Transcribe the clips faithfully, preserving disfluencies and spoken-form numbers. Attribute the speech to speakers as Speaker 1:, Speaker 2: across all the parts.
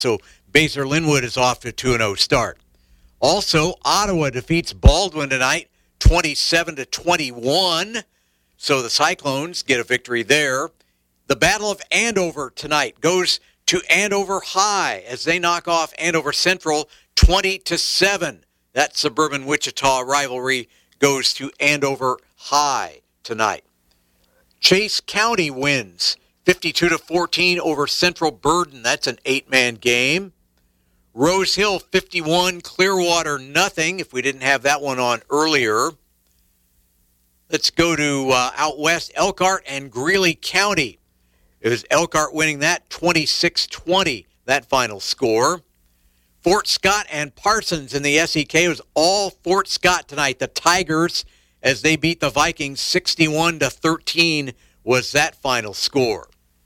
Speaker 1: So Basler Linwood is off to a two and oh start. Also, Ottawa defeats Baldwin tonight, twenty-seven to twenty-one. So the Cyclones get a victory there. The Battle of Andover tonight goes to Andover High as they knock off Andover Central twenty to seven. That suburban Wichita rivalry goes to Andover High tonight. Chase County wins fifty-two to fourteen over Central Burden. That's an eight-man game. Rose Hill fifty-one, Clearwater nothing, if we didn't have that one on earlier. Let's go to uh, out west, Elkhart and Greeley County. It was Elkhart winning that twenty-six twenty, that final score. Fort Scott and Parsons in the S E K. It was all Fort Scott tonight. The Tigers, as they beat the Vikings sixty-one to thirteen, was that final score.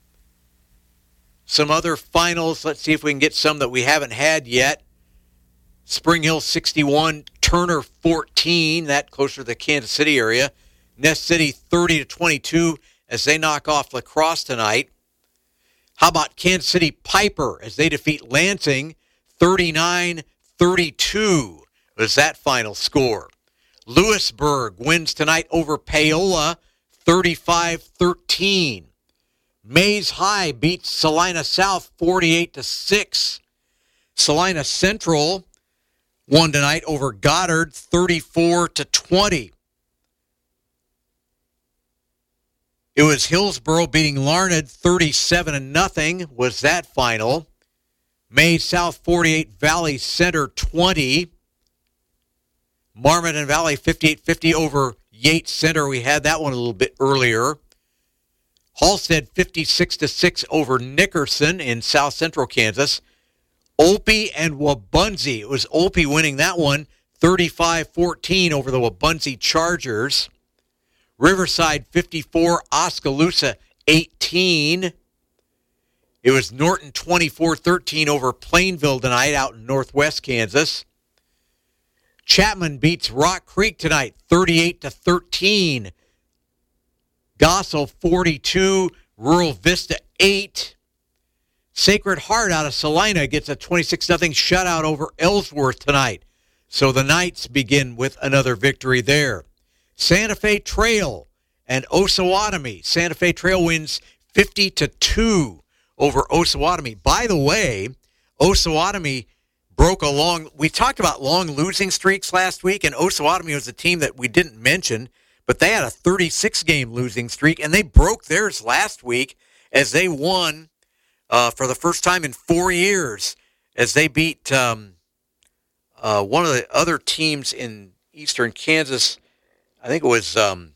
Speaker 1: Some other finals. Let's see if we can get some that we haven't had yet. Spring Hill sixty-one, Turner fourteen, that closer to the Kansas City area. Nest City thirty to twenty-two as they knock off La Crosse tonight. How about Kansas City Piper as they defeat Lansing thirty-nine thirty-two was that final score. Lewisburg wins tonight over Paola thirty-five thirteen. Mays High beats Salina South forty-eight to six. Salina Central won tonight over Goddard thirty-four to twenty. It was Hillsboro beating Larned thirty-seven to nothing was that final. Mays South forty-eight, Valley Center twenty. Marmot and Valley fifty-eight fifty over Yates Center. We had that one a little bit earlier. Halstead fifty-six to six over Nickerson in South Central Kansas. Olpe and Wabunzie. It was Olpe winning that one thirty-five fourteen over the Wabunzie Chargers. Riverside fifty-four, Oskaloosa eighteen. It was Norton twenty-four thirteen over Plainville tonight out in northwest Kansas. Chapman beats Rock Creek tonight thirty-eight to thirteen. Gossel forty-two, Rural Vista eight. Sacred Heart out of Salina gets a twenty-six nothing shutout over Ellsworth tonight. So the Knights begin with another victory there. Santa Fe Trail and Osawatomie. Santa Fe Trail wins fifty to two over Osawatomie. By the way, Osawatomie broke a long, we talked about long losing streaks last week, and Osawatomie was a team that we didn't mention, but they had a thirty-six game losing streak, and they broke theirs last week as they won uh, for the first time in four years as they beat um, uh, one of the other teams in eastern Kansas. I think it was um,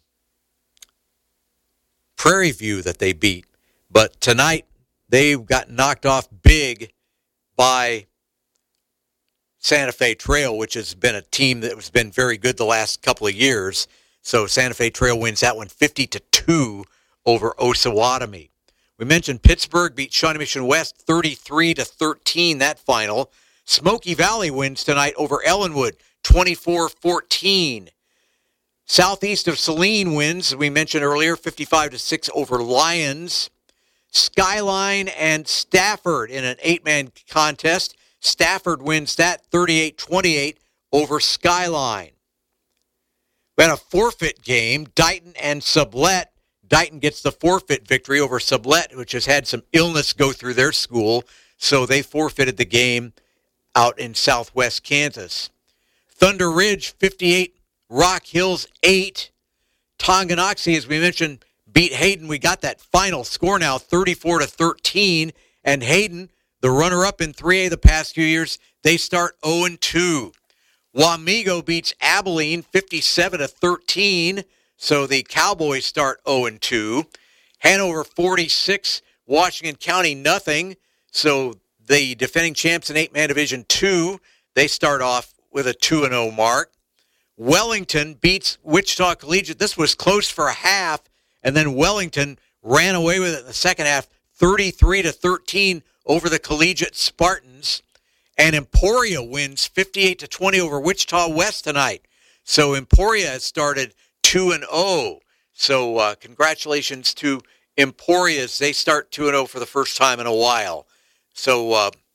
Speaker 1: Prairie View that they beat. But tonight, they got knocked off big by Santa Fe Trail, which has been a team that has been very good the last couple of years. So Santa Fe Trail wins that one fifty to two over Osawatomie. We mentioned Pittsburgh beat Shawnee Mission West thirty-three to thirteen, that final. Smoky Valley wins tonight over Ellenwood twenty-four fourteen. Southeast of Saline wins, as we mentioned earlier, fifty-five to six over Lyons. Skyline and Stafford in an eight-man contest. Stafford wins that thirty-eight twenty-eight over Skyline. We had a forfeit game, Dighton and Sublette. Dighton gets the forfeit victory over Sublette, which has had some illness go through their school, so they forfeited the game out in southwest Kansas. Thunder Ridge fifty-eight, Rock Hills eight. Tonganoxie, as we mentioned, beat Hayden. We got that final score now, thirty-four to thirteen. And Hayden, the runner-up in three A the past few years, they start oh and two. Wamego beats Abilene fifty-seven to thirteen. So the Cowboys start oh and two. Hanover forty-six, Washington County nothing. So the defending champs in eight-man Division two, they start off with a two and oh mark. Wellington beats Wichita Collegiate. This was close for a half, and then Wellington ran away with it in the second half, thirty-three to thirteen over the Collegiate Spartans. And Emporia wins fifty-eight to twenty over Wichita West tonight. So Emporia has started two and oh. So uh, congratulations to Emporia as they start two and oh for the first time in a while. So uh,